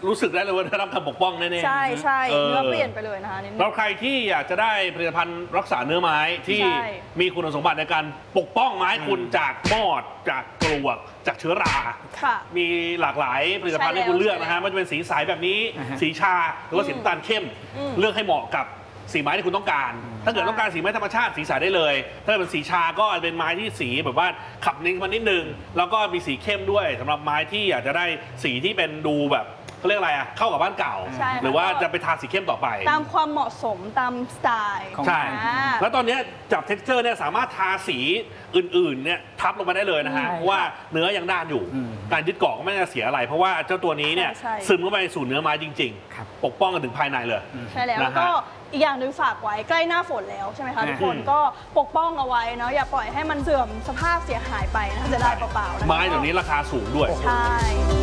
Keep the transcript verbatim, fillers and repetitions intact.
รู้สึกได้เลยว่าได้รับการปกป้องแน่ๆใช่ใช่เนื้อเปลี่ยนไปเลยนะคะแล้วใครที่อยากจะได้ผลิตภัณฑ์รักษาเนื้อไม้ที่มีคุณสมบัติในการปกป้องไม้คุณจากมอดจากปลวกจากเชื้อรามีหลากหลายผลิตภัณฑ์ให้คุณเลือกนะฮะมันจะเป็นสีใสแบบนี้สีชาหรือว่าสีน้ำตาลเข้มเลือกให้เหมาะกับสีไม้ที่คุณต้องการถ้าเกิดต้องการสีไม้ธรรมชาติสีใสได้เลยถ้าเป็นสีชาก็เป็นไม้ที่สีแบบว่าขับนิ่งมานิดนึงแล้วก็มีสีเข้มด้วยสำหรับไม้ที่อยากจะได้สีที่เป็นดูแบบเขาเรียกอะไรอ่ะเข้ากับบ้านเก่าหรือว่าจะไปทาสีเข้มต่อไปตามความเหมาะสมตามสไตล์ใช่แล้วตอนนี้จับ texture เนี่ยสามารถทาสีอื่นๆเนี่ยทับลงมาได้เลยนะฮะว่าเนื้อยังด้านอยู่การยึดเกาะก็ไม่ได้เสียอะไรเพราะว่าเจ้าตัวนี้เนี่ยซึมเข้าไปสู่เนื้อไม้จริงๆปกป้องกันถึงภายในเลยใช่แล้วก็อีกอย่างหนึ่งฝากไว้ใกล้หน้าฝนแล้วใช่ไหมคะทุกคนก็ปกป้องเอาไว้เนาะอย่าปล่อยให้มันเสื่อมสภาพเสียหายไปนะจะได้เปล่าๆไม้เดี๋ยวนี้ราคาสูงด้วยใช่